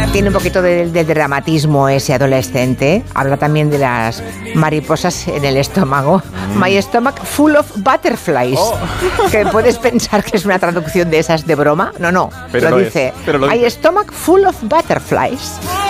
Tiene un poquito de dramatismo ese adolescente. Habla también de las mariposas en el estómago. My stomach full of butterflies. Que puedes pensar que es una traducción de esas de broma. No, pero lo lo dice. es, pero lo My dice. stomach full of butterflies.